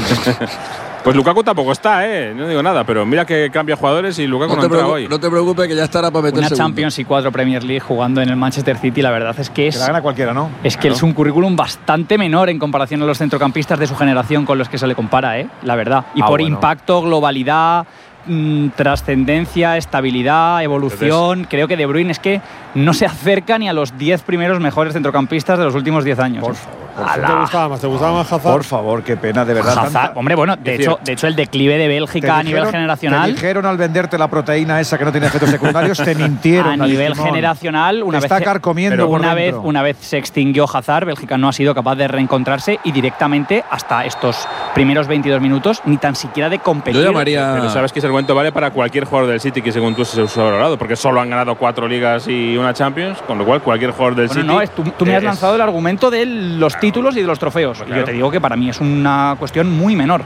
Pues Lukaku tampoco está, ¿eh? No digo nada, pero mira que cambia jugadores y Lukaku No no, te, entra preocu- hoy. no te preocupes que ya estará para meter Una segundo. Champions y cuatro Premier League jugando en el Manchester City, la verdad es que Que es, la gana cualquiera, ¿no? es que es un currículum bastante menor en comparación a los centrocampistas de su generación con los que se le compara, ¿eh? La verdad. Y Ah, por bueno. impacto, globalidad, mm, trascendencia, estabilidad, evolución, creo que De Bruyne es que no se acerca ni a los diez primeros mejores centrocampistas de los últimos diez años. Por ¿eh? favor. ¿Quién te gustaba más? ¿Te gustaba más Hazard? Por favor, qué pena, de verdad. Hazard, tanta- hombre, bueno, de Es hecho, decir, de hecho el declive de Te Bélgica a nivel dijeron- generacional. Te dijeron al venderte la proteína esa que no tiene efectos secundarios, te mintieron. A David nivel Timón. generacional, una Te vez, está carcomiendo pero por una vez, dentro. una vez se extinguió Hazard, Bélgica no ha sido capaz de reencontrarse y directamente hasta estos primeros veintidós minutos ni tan siquiera de competir. Yo llamaría. Pero sabes que ese argumento vale para cualquier jugador del City que según tú se ha sobrevalorado, porque solo han ganado cuatro ligas y una Champions, con lo cual cualquier jugador del Bueno, City. no, es- tú, tú me has es- lanzado el argumento de los títulos y de los trofeos. Pues Y claro. yo te digo que para mí es una cuestión muy menor.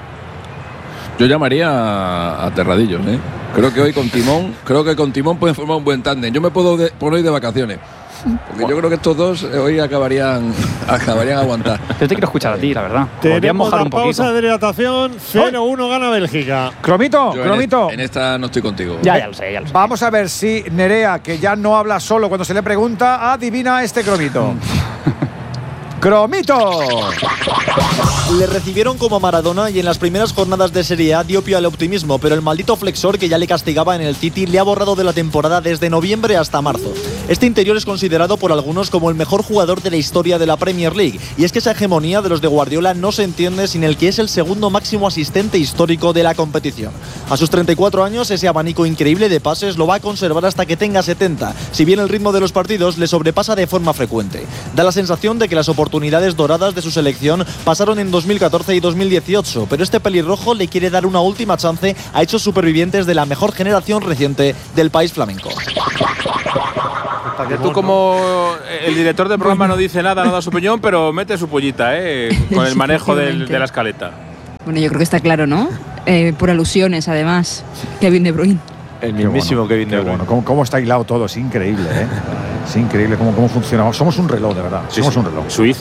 Yo llamaría a, a Terradillos, ¿eh? Creo que hoy con Timón, creo que con Timón pueden formar un buen tándem. Yo me puedo de, por hoy de vacaciones. Porque yo creo que estos dos eh, hoy acabarían, acabarían a aguantar. Yo te quiero escuchar a ti, la verdad. Podrías Tenemos mojar la un pausa poquito. de hidratación. cero uno gana Bélgica. Cromito, Yo en, Cromito. e- en esta no estoy contigo. Ya, ya lo sé, ya lo sé. Vamos a ver si Nerea, que ya no habla solo cuando se le pregunta, adivina este Cromito. Cromito. Le recibieron como a Maradona y en las primeras jornadas de Serie A dio pie al optimismo, pero el maldito flexor que ya le castigaba en el City le ha borrado de la temporada desde noviembre hasta marzo. Este interior es considerado por algunos como el mejor jugador de la historia de la Premier League, y es que esa hegemonía de los de Guardiola no se entiende sin el que es el segundo máximo asistente histórico de la competición. A sus treinta y cuatro años, ese abanico increíble de pases lo va a conservar hasta que tenga setenta, si bien el ritmo de los partidos le sobrepasa de forma frecuente. Da la sensación de que las oportunidades doradas de su selección pasaron en dos mil catorce y dos mil dieciocho, pero este pelirrojo le quiere dar una última chance a hechos supervivientes de la mejor generación reciente del país flamenco. Que tú, como el director del programa, no dice nada, no da su opinión, pero mete su pollita, ¿eh? Con el manejo del, de la escaleta. Bueno, yo creo que está claro, ¿no? Eh, por alusiones, además, Kevin De Bruyne. El mismísimo bueno, Kevin De Bruyne. Bueno. ¿Cómo, cómo está hilado todo? Es increíble, ¿eh? Es increíble cómo, cómo funciona. Somos un reloj, de verdad. Sí, Somos sí. un reloj. Suizo.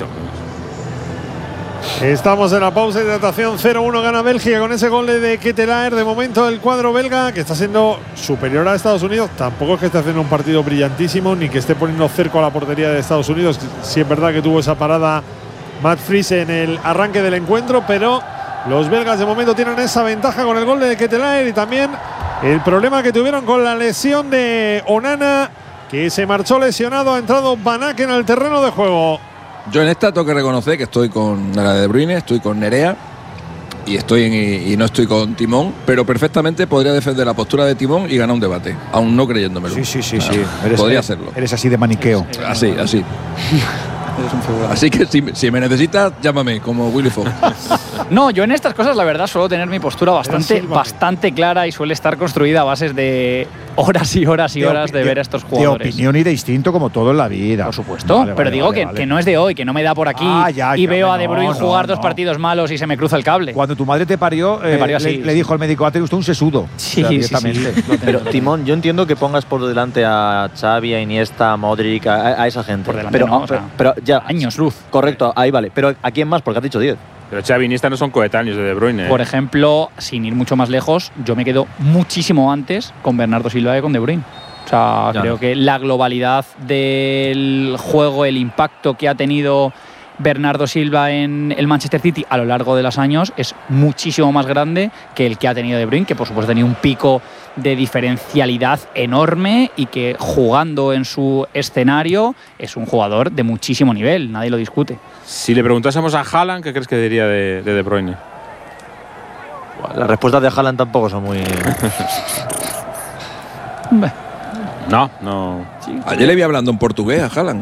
Estamos en la pausa de hidratación. cero uno gana Bélgica con ese gol de Ketelaere. De momento el cuadro belga, que está siendo superior a Estados Unidos. Tampoco es que esté haciendo un partido brillantísimo ni que esté poniendo cerco a la portería de Estados Unidos. Sí es verdad que tuvo esa parada Matt Friese en el arranque del encuentro, pero los belgas de momento tienen esa ventaja con el gol de Ketelaere y también el problema que tuvieron con la lesión de Onana, que se marchó lesionado. Ha entrado Van Aken al terreno de juego. Yo en esta tengo que reconocer que estoy con la de Bruyne, estoy con Nerea y estoy en, y no estoy con Timón, pero perfectamente podría defender la postura de Timón y ganar un debate, aún no creyéndomelo. Sí, sí, sí, Ah, sí. Eres, podría eres, hacerlo. Eres así de maniqueo. Así, así. Así que si, si me necesitas, llámame, como Willy Fox. No, yo en estas cosas, la verdad, suelo tener mi postura bastante, bastante clara y suele estar construida a bases de horas y horas y De horas de opi- ver a estos De jugadores. opinión y de instinto, como todo en la vida. Por supuesto, Vale, pero vale, digo vale, que, vale. que no es de hoy, que no me da por aquí Ah, ya, y ya, veo a no, De Bruyne no, jugar no. dos partidos malos y se me cruza el cable. Cuando tu madre te parió, Me eh, parió le, así, le sí. dijo al médico, ha tenido usted un sesudo. Sí, O sea, sí, directamente. sí, sí. Pero Timón, yo entiendo que pongas por delante a Xavi, a Iniesta, a Modric, a, a esa gente. Por delante pero, no, ah, o sea, pero, pero ya, años luz. correcto, ahí vale. Pero ¿a quién más? Porque has dicho diez. Pero Xavi y Iniesta no son coetáneos de De Bruyne. ¿eh? Por ejemplo, sin ir mucho más lejos, yo me quedo muchísimo antes con Bernardo Silva que con De Bruyne. O sea, Ya creo no. que la globalidad del juego, el impacto que ha tenido Bernardo Silva en el Manchester City a lo largo de los años es muchísimo más grande que el que ha tenido De Bruyne, que por supuesto ha tenido un pico de diferencialidad enorme y que jugando en su escenario es un jugador de muchísimo nivel, nadie lo discute. Si le preguntásemos a Haaland, ¿qué crees que diría de De, de Bruyne? Las respuestas de Haaland tampoco son muy. No, no. Ayer le vi hablando en portugués a Haaland.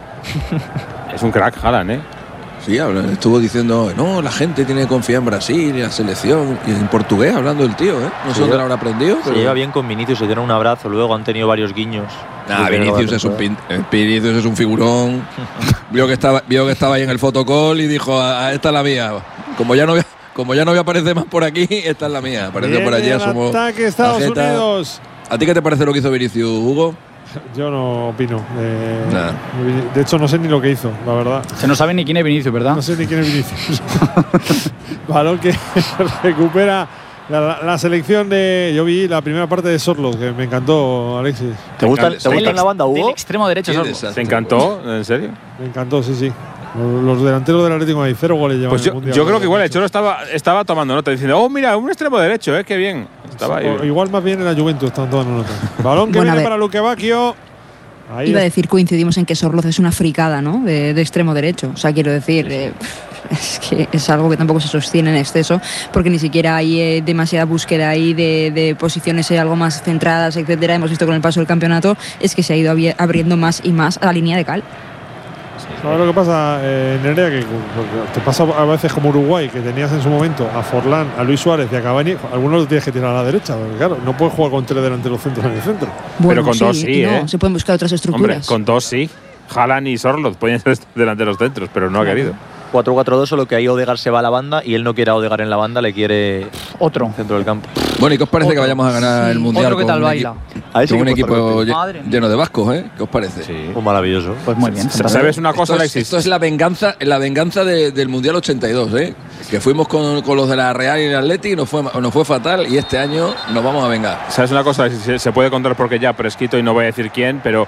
Es un crack Haaland, ¿eh? Sí, habla- estuvo diciendo, no, la gente tiene que confiar en Brasil y la selección. Y en portugués hablando el tío, ¿eh? No sé Sí, dónde yo- lo habrá aprendido. Se pero- lleva bien con Vinicius, se dieron un abrazo, luego han tenido varios guiños. Nah, Desde Vinicius la es un temporada. pin- eh, Vinicius es un figurón. vio que estaba, vio que estaba ahí en el fotocall y dijo, "Ah, esta es la mía. Como ya no voy a, como ya no voy a aparecer más por aquí, esta es la mía. Apareció por allí, Viene el asomó ataque Estados tarjeta. Unidos. ¿A ti qué te parece lo que hizo Vinicius, Hugo? Yo no opino. De, Nada. de hecho, no sé ni lo que hizo, la verdad. Se no sabe ni quién es Vinicius, ¿verdad? No sé ni quién es Vinicius. Balón que recupera la, la selección de. Yo vi la primera parte de Sorloth, que me encantó, Alexis. ¿Te gusta, encanta- ¿te gusta en la banda, Del Hugo? extremo derecho. Qué Sorbo. desastre. ¿Te encantó? ¿En serio? Me encantó, sí, sí. Los delanteros del Atlético de Madrid, cero goles llevan Pues en el yo, Mundial. yo creo que igual el Cholo estaba, estaba tomando nota, diciendo, oh, mira, un extremo derecho, ¿eh? Qué bien. Estaba ahí. O igual más bien en la Juventus están tomando nota. Balón que Bueno, a viene ver. para Luque Bacchio. Ahí Iba a es- decir, coincidimos en que Sorloth es una fricada, ¿no? De, de extremo derecho. O sea, quiero decir, eh, es que es algo que tampoco se sostiene en exceso, porque ni siquiera hay eh, demasiada búsqueda ahí de, de posiciones eh, algo más centradas, etcétera. Hemos visto con el paso del campeonato es que se ha ido abri- abriendo más y más a la línea de cal. ¿Sabes lo que pasa, eh, Nerea? Que te pasa a veces como Uruguay, que tenías en su momento a Forlán, a Luis Suárez y a Cavani. Algunos los tienes que tirar a la derecha, porque claro, no puedes jugar con tres delanteros centros en el centro. Bueno, con dos sí, y no, ¿eh? se pueden buscar otras Hombre, estructuras. con dos sí. Haaland y Sorloth podían ser delanteros centros, pero no ha querido. cuatro cuatro dos, solo que ahí Odegaard se va a la banda y él no quiere a Odegaard en la banda, le quiere Otro. centro del campo. Bueno, ¿y qué os parece Otro. que vayamos a ganar Sí. el Mundial Otro que con tal un baila. equipo, A ese con un equipo equipo fuerte. lle- Madre mía. lleno de vascos, ¿eh? ¿Qué os parece? Sí. Un maravilloso. Pues muy bien. fantástico. ¿Sabes una cosa, Esto es, Alexis? esto es la venganza, la venganza de- del Mundial ochenta y dos, ¿eh? Que fuimos con, con los de la Real y el Atleti y nos fue, nos fue fatal y este año nos vamos a vengar. ¿Sabes una cosa? Se, se puede contar porque ya prescrito y no voy a decir quién, pero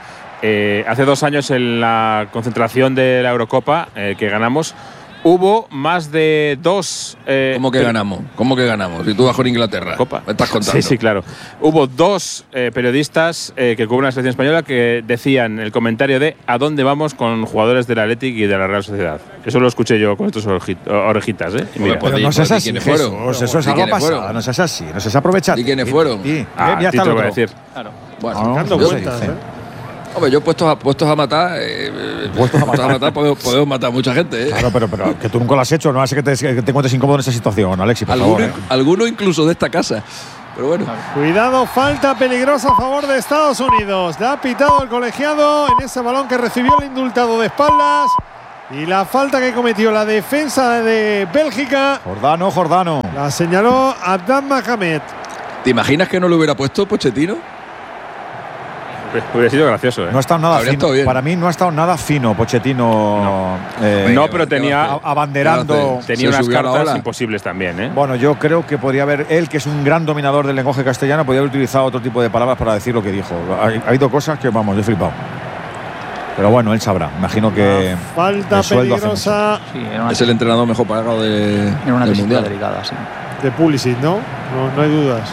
eh, hace dos años en la concentración de la Eurocopa eh, que ganamos, hubo más de dos… Eh, ¿Cómo que ganamos? ¿Cómo que ganamos? Si tú vas con Inglaterra. Copa. Me estás contando. Sí, sí, claro. Hubo dos eh, periodistas eh, que cubren la selección española que decían el comentario de ¿a dónde vamos con jugadores del Athletic y de la Real Sociedad? Eso lo escuché yo con estos orejitas, ¿eh? Y mira, pues, pero no seas así, ¿quiénes Jesús, fueron? eso es algo pasado, no seas así, no seas aprovechado. ¿Y quiénes fueron? Sí, ah, ya ti está te lo lo voy a otro. decir. Claro. Bueno, No, Dando yo cuentas, sí, sí. ¿eh? Hombre, yo puestos a, puestos a matar, eh, Puestos a matar. podemos, podemos matar a mucha gente. ¿eh? Claro, pero, pero que tú nunca lo has hecho, no hace que te, que te encuentres incómodo en esa situación, Alexis, por Alguno, favor. ¿eh? alguno incluso de esta casa. Pero bueno. Cuidado, falta peligrosa a favor de Estados Unidos. Le ha pitado el colegiado en ese balón que recibió el indultado de espaldas. Y la falta que cometió la defensa de Bélgica Jordano, Jordano. la señaló Abdel Mohamed. ¿Te imaginas que no lo hubiera puesto Pochettino? Hubiera sido gracioso, ¿eh? No ha estado nada Habría fino. estado bien. Para mí no ha estado nada fino Pochettino. No, eh, no Venga, pero ¿qué tenía, va a hacer? abanderando. ¿Qué va a hacer? tenía Se unas subió a la cartas ola. imposibles también, ¿eh? Bueno, yo creo que podría haber, él que es un gran dominador del lenguaje castellano, podría haber utilizado otro tipo de palabras para decir lo que dijo. Ha, ha habido cosas que, vamos, yo he flipado. Pero bueno, él sabrá. Imagino que. La falta el sueldo hace peligrosa Sí, era una, Es el entrenador mejor pagado de, era una del tesitura Mundial. delicada, sí. de Pulisic, ¿no? ¿no? No hay dudas.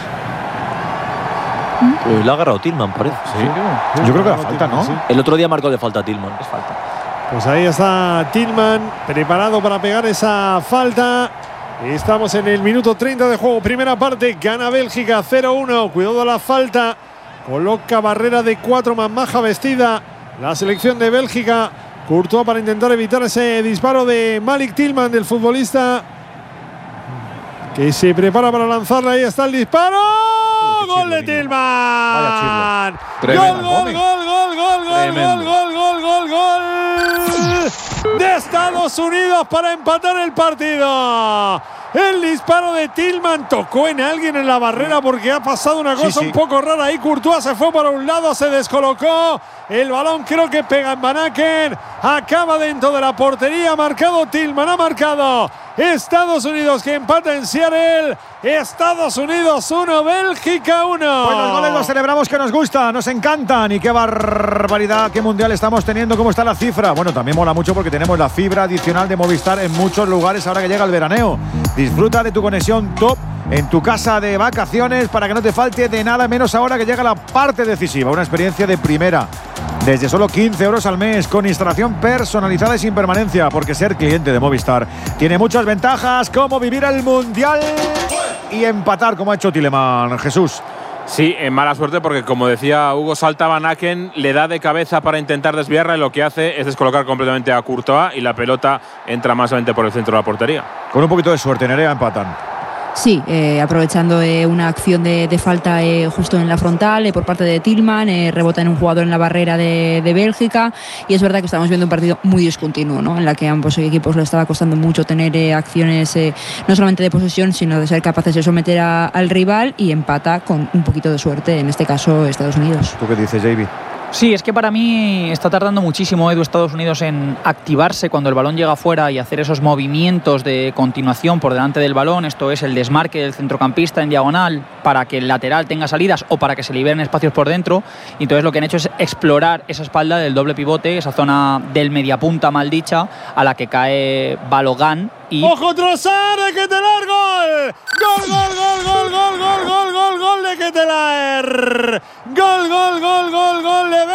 Pues la ha agarrado Tillman, parece. Yo creo que la falta, ¿no? Sí. El otro día marcó de falta a Tillman. Es falta. Pues ahí está Tillman, preparado para pegar esa falta. Estamos en el minuto treinta de juego. Primera parte, gana Bélgica cero uno. Cuidado a la falta. Coloca barrera de cuatro, más maja vestida. La selección de Bélgica. Courtois para intentar evitar ese disparo de Malik Tillman, del futbolista que se prepara para lanzarla. Ahí está el disparo. Gol de Tillman. Tremendo. Gol, gol, gol, gol, gol, gol, Tremendo. gol, gol, gol, gol, gol de Estados Unidos para empatar el partido. El disparo de Tillman tocó en alguien en la barrera porque ha pasado una cosa Sí, sí. un poco rara ahí. Courtois se fue para un lado, se descolocó. El balón creo que pega en Van Aken. Acaba dentro de la portería. Ha marcado Tillman, ha marcado Estados Unidos, que empata en Seattle. Estados Unidos uno, Bélgica uno. Pues los goles los celebramos, que nos gustan, nos encantan. Y qué barbaridad, qué mundial estamos teniendo, cómo está la cifra. Bueno, también mola mucho porque tenemos la fibra adicional de Movistar en muchos lugares ahora que llega el veraneo. Disfruta de tu conexión top en tu casa de vacaciones para que no te falte de nada, menos ahora que llega la parte decisiva. Una experiencia de primera. Desde solo quince euros al mes, con instalación personalizada y sin permanencia, porque ser cliente de Movistar tiene muchas ventajas, como vivir el mundial y empatar, como ha hecho Tielemans. Jesús. Sí, en mala suerte porque, como decía Hugo, salta Van Aken, le da de cabeza para intentar desviarla y lo que hace es descolocar completamente a Courtois y la pelota entra masamente por el centro de la portería. Con un poquito de suerte, Nerea, empatan. Sí, eh, aprovechando eh, una acción de, de falta eh, justo en la frontal eh, por parte de Tillman, eh, rebota en un jugador en la barrera de, de Bélgica, y es verdad que estamos viendo un partido muy discontinuo, ¿no? En la que a ambos equipos le estaba costando mucho tener eh, acciones eh, no solamente de posesión, sino de ser capaces de someter a, al rival, y empata con un poquito de suerte, en este caso Estados Unidos. ¿Tú qué dices, J B? Sí, es que para mí está tardando muchísimo Edu Estados Unidos en activarse cuando el balón llega afuera y hacer esos movimientos de continuación por delante del balón. Esto es el desmarque del centrocampista en diagonal para que el lateral tenga salidas o para que se liberen espacios por dentro. Y entonces lo que han hecho es explorar esa espalda del doble pivote, esa zona del mediapunta maldicha a la que cae Balogan. Y ¡Ojo, Trossard de Ketelaer! ¡Gol! ¡Gol, gol, gol, gol, gol, gol, gol, gol, gol de Ketelaer! ¡Gol, gol, gol, gol, gol de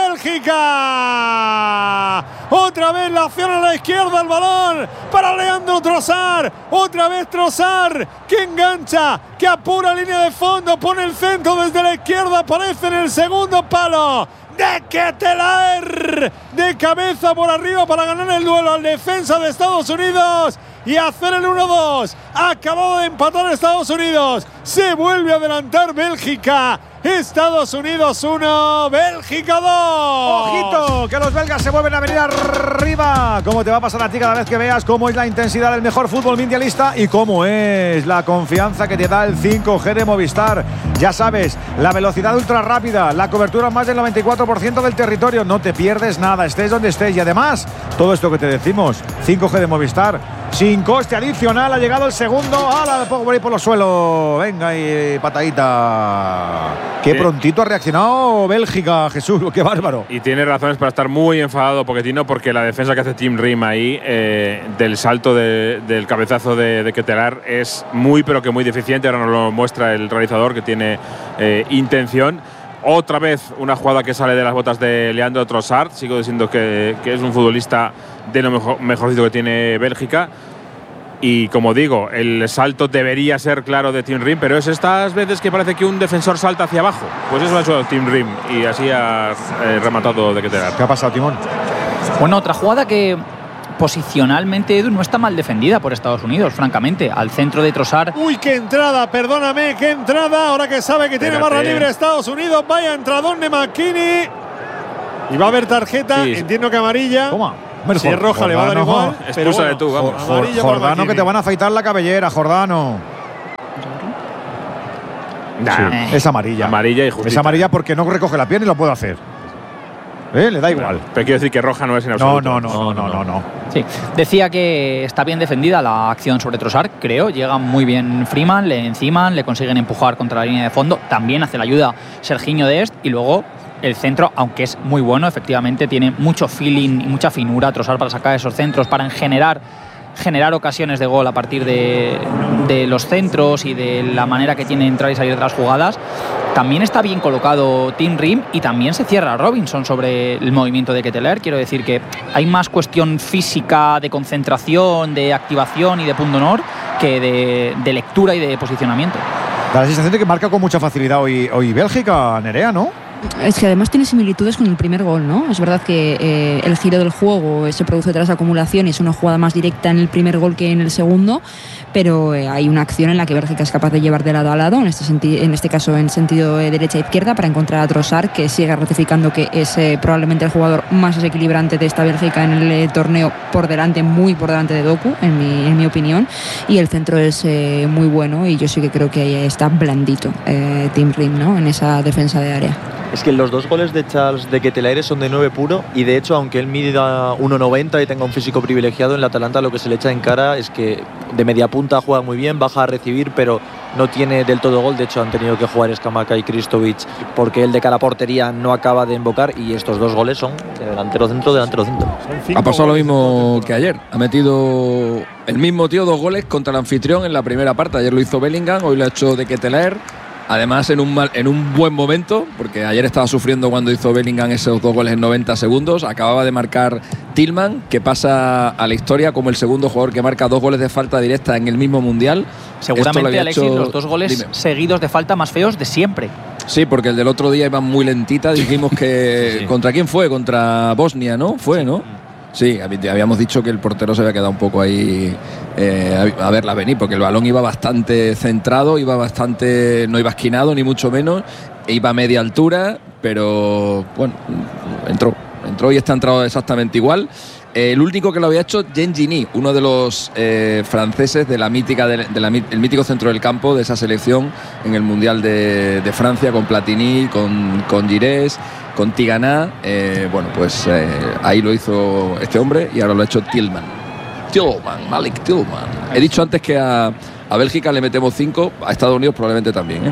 Bélgica! Otra vez la acción a la izquierda, el balón para Leandro Trossard. Otra vez Trossard, que engancha, que apura línea de fondo, pone el centro desde la izquierda, aparece en el segundo palo de Ketelaer, de cabeza por arriba para ganar el duelo al defensa de Estados Unidos y hacer el uno dos. Acabado de empatar Estados Unidos, se vuelve a adelantar Bélgica. Estados Unidos uno, Bélgica dos. ¡Ojito! Que los belgas se vuelven a venir arriba. ¿Cómo te va a pasar a ti cada vez que veas cómo es la intensidad del mejor fútbol mundialista y cómo es la confianza que te da el cinco G de Movistar? Ya sabes, la velocidad ultra rápida, la cobertura más del noventa y cuatro por ciento del territorio. No te pierdes nada, estés donde estés. Y además, todo esto que te decimos, cinco G de Movistar, Sin coste adicional ha llegado el segundo. ¡Hala! Por ahí por los suelos. Venga, y patadita. Qué Sí. prontito ha reaccionado Bélgica, Jesús. Qué bárbaro. Y tiene razones para estar muy enfadado Pochettino, porque la defensa que hace Tim Ream ahí eh, del salto de, del cabezazo de, de Ketelaere es muy pero que muy deficiente. Ahora nos lo muestra el realizador, que tiene eh, intención. Otra vez una jugada que sale de las botas de Leandro Trossard. Sigo diciendo que, que es un futbolista de lo mejor, mejorcito que tiene Bélgica. Y como digo, el salto debería ser claro de Tim Ream, pero es estas veces que parece que un defensor salta hacia abajo. Pues eso lo ha hecho Tim Ream y así ha eh, rematado de Ketelaere. ¿Qué ha pasado, Timón? Bueno, otra jugada que posicionalmente, Edu, no está mal defendida por Estados Unidos, francamente. Al centro de Trossard. Uy, qué entrada, perdóname, qué entrada. Ahora que sabe que tiene Espérate. barra libre Estados Unidos, vaya entradón de McKinney. Y va a haber tarjeta, Sí. entiendo que amarilla. Toma. Si es roja, le va a dar igual. pero Expúsale bueno, tú, vamos. Jor- amarilla para Jordano, que McKinney. te van a afeitar la cabellera, Jordano. Nah, Sí. Es amarilla. Amarilla y justita. Es amarilla porque no recoge la pierna y lo puede hacer. ¿Eh? Le da igual. Pero quiero decir que roja no es en No, absoluto. no, no, no, no, no, no. Sí, decía que está bien defendida la acción sobre Trossard, creo. Llega muy bien Freeman, le enciman, le consiguen empujar contra la línea de fondo. También hace la ayuda Serginho Dest y luego el centro, aunque es muy bueno, efectivamente tiene mucho feeling y mucha finura Trossard para sacar esos centros, para generar, generar ocasiones de gol a partir de, de los centros y de la manera que tiene de entrar y salir de las jugadas. También está bien colocado Tim Ream y también se cierra Robinson sobre el movimiento de Ketelaere. Quiero decir que hay más cuestión física, de concentración, de activación y de punto honor que de, de lectura y de posicionamiento. Da la sensación de que marca con mucha facilidad hoy, hoy Bélgica, Nerea, ¿no? Es que además tiene similitudes con el primer gol, ¿no? Es verdad que eh, el giro del juego se produce tras acumulación y es una jugada más directa en el primer gol que en el segundo, pero eh, hay una acción en la que Bélgica es capaz de llevar de lado a lado, en este, senti- en este caso en sentido de derecha-izquierda, para encontrar a Trossard, que sigue ratificando que es eh, probablemente el jugador más desequilibrante de esta Bélgica en el eh, torneo, por delante, muy por delante de Doku, en mi, en mi opinión, y el centro es eh, muy bueno y yo sí que creo que ahí está blandito eh, Tim Ream, ¿no? En esa defensa de área. Es que los dos goles de Charles de Ketelaere son de nueve puro y de hecho, aunque él mida uno noventa y tenga un físico privilegiado, en la Atalanta lo que se le echa en cara es que de media punta juega muy bien, baja a recibir, pero no tiene del todo gol. De hecho, han tenido que jugar Scamacca y Kristovic porque él de cara a portería no acaba de embocar, y estos dos goles son de delantero centro, delantero centro. Son cinco Ha pasado lo goles en mismo toda que temporada. ayer. Ha metido el mismo tío dos goles contra el anfitrión en la primera parte. Ayer lo hizo Bellingham, hoy lo ha hecho de Ketelaere. Además, en un, mal, en un buen momento, porque ayer estaba sufriendo cuando hizo Bellingham esos dos goles en noventa segundos. Acababa de marcar Tillman, que pasa a la historia como el segundo jugador que marca dos goles de falta directa en el mismo mundial. Esto lo Seguramente, había Alexis, hecho- los dos goles Dime. seguidos de falta más feos de siempre. Sí, porque el del otro día iba muy lentita. Dijimos que. Sí. ¿Contra quién fue? Contra Bosnia, ¿no? Fue, ¿no? Sí, hab- habíamos dicho que el portero se había quedado un poco ahí eh, a a verla venir, porque el balón iba bastante centrado, iba bastante. No iba esquinado, ni mucho menos. E iba a media altura, pero bueno, entró. Entró y está entrado exactamente igual. Eh, el único que lo había hecho, Jean Gini, uno de los eh, franceses de la mítica, de, de la, el mítico centro del campo de esa selección en el Mundial de, de Francia, con Platini, con, con Girés, con Tigana. Eh, bueno, pues eh, ahí lo hizo este hombre y ahora lo ha hecho Tillman. Tillman, Malik Tillman. He dicho antes que a, a Bélgica le metemos cinco, a Estados Unidos probablemente también, ¿eh?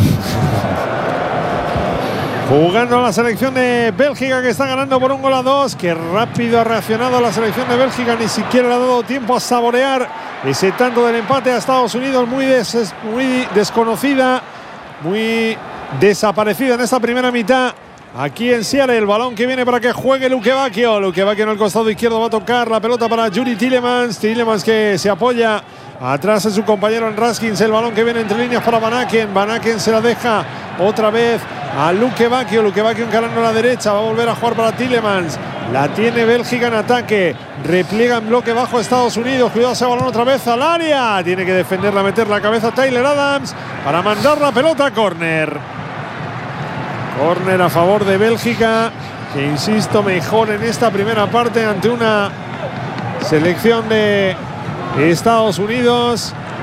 Jugando la selección de Bélgica, que está ganando por un gol a dos. Qué rápido ha reaccionado la selección de Bélgica. Ni siquiera le ha dado tiempo a saborear ese tanto del empate a Estados Unidos. Muy, des, muy desconocida, muy desaparecida en esta primera mitad. Aquí en Seattle, el balón que viene para que juegue Luque Bacchio. Luque Bacchio en el costado izquierdo va a tocar la pelota para Yuri Tielemans. Tielemans que se apoya atrás de su compañero en Raskins. El balón que viene entre líneas para Van Aken. Van Aken se la deja otra vez a Luque Bacchio. Luque Bacchio encarando a la derecha. Va a volver a jugar para Tielemans. La tiene Bélgica en ataque. Repliega en bloque bajo Estados Unidos. Cuidado ese balón otra vez al área. Tiene que defenderla, meter la cabeza Tyler Adams para mandar la pelota a córner. Córner a favor de Bélgica, que insisto, mejor en esta primera parte ante una selección de Estados Unidos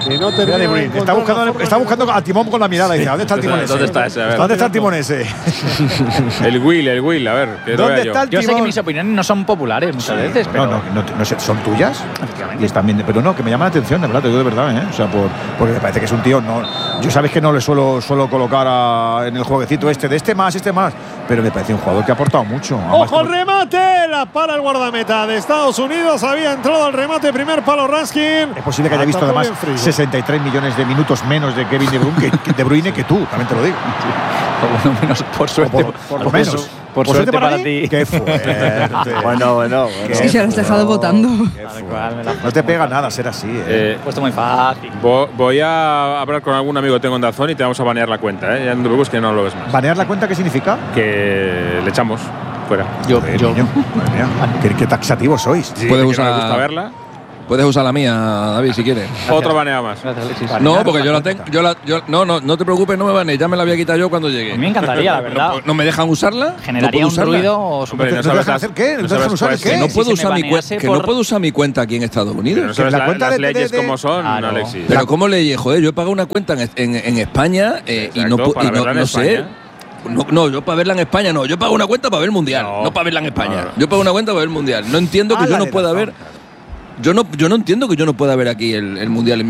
Que no Mira De Bruyne, está buscando, está buscando a Timón con la mirada. Dice, ¿dónde está el timón ese? ¿Dónde está ese? A ver. ¿Dónde está el timón ese? El Will, el Will, a ver. Que lo ¿Dónde vea está el Yo sé timón? que mis opiniones no son populares muchas veces, pero. No, no, no, no sé, son tuyas. Y están bien, pero no, que me llama la atención, de verdad, te digo de verdad, ¿eh? O sea, por, porque me parece que es un tío. No, yo sabes que no le suelo, suelo colocar a, en el jueguecito este, de este más, este más, pero me parece un jugador que ha aportado mucho. ¡Ojo al remate! La para el guardameta de Estados Unidos. Había entrado al remate, primer palo Raskin. Es posible que haya visto además sesenta y tres millones de minutos menos de Kevin De Bruyne que, De Bruyne que tú, también te lo digo. Por lo menos, por suerte. Por, Por, por menos. por, por suerte para, para ti. Qué fuerte. Bueno, bueno. Es que se lo has dejado votando. No te pega nada ser así. ¿eh? Eh, Puesto muy fácil. vo- voy a hablar con algún amigo que tengo en Dazón y te vamos a banear la cuenta, ¿eh? Ya no te preocupes que no lo ves más. ¿Banear la cuenta qué significa? Que le echamos fuera. Yo, Joder, yo. niño, madre mía, qué, qué taxativos sois. Sí, Puedes que no le usar- gusta verla. Puedes usar la mía, David, si quieres. Otro baneado más. Gracias, Alexis. No, porque yo la tengo. Yo la, yo, no, no, no te preocupes, no me van a. Ya me la voy a quitar yo cuando llegue. A mí me encantaría, la verdad. No, ¿no me dejan usarla? Generaría ¿No un puedo usarla? ruido Hombre, súper. no ¿No te sabes dejan las- hacer qué? ¿No no te dejan sabes usar el cuál- qué? Que no Si puedo se usar me mi cuenta. banease Que por- no puedo usar mi cuenta aquí en Estados Pero Unidos. no sabes la la- cuenta las de- de- leyes de- como son, Claro. Alexis. Pero ¿cómo leyes? Joder, yo he pagado una cuenta en, en, en España eh, y no, Exacto, pu- para y no, verla en no sé. España. No, no, yo para verla en España no. Yo pago una cuenta para ver el mundial, No. no, para verla en España. Claro. Yo pago una cuenta para ver el mundial. No entiendo que Ah, yo la no de pueda Dazón, ver. Yo no, yo no entiendo que yo no pueda ver aquí el, el mundial en